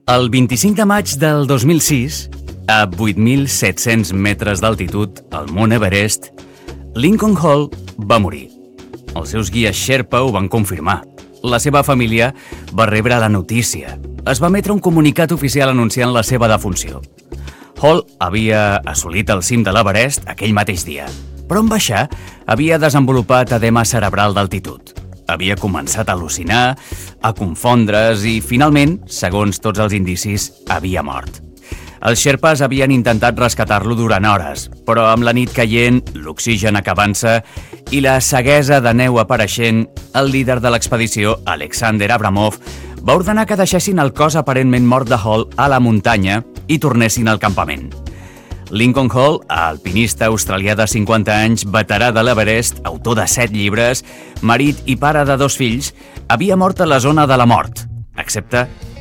El 25 de maig del 2006, a 8.700 metres d'altitud al Mont Everest, Lincoln Hall va morir. Els seus guies Sherpa ho van confirmar. La seva família va rebre la notícia. Es va emetre un comunicat oficial anunciant la seva defunció. Hall havia assolit el cim de l'Everest aquell mateix dia, però en baixar havia desenvolupat edema cerebral d'altitud. Havia començat a al·lucinar, a confondre's i, finalment, segons tots els indicis, havia mort. Els Sherpas havien intentat rescatar-lo durant hores, però amb la nit caient, l'oxigen acabant-se i la ceguesa de neu apareixent, el líder de l'expedició, Alexander Abramov, va ordenar que deixessin el cos aparentment mort de Hall a la muntanya i tornessin al campament. Lincoln Hall, alpinista australià de 50 anys, veterà de l'Everest, autor de 7 llibres, marit i pare de 2 fills, havia mort a la zona de la mort, excepte